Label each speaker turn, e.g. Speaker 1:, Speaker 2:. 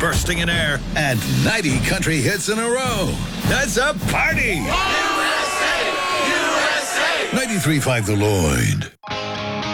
Speaker 1: bursting in air,
Speaker 2: and 90 country hits in a row.
Speaker 1: That's a party!
Speaker 3: USA! USA!
Speaker 2: 93.5 The Lloyd.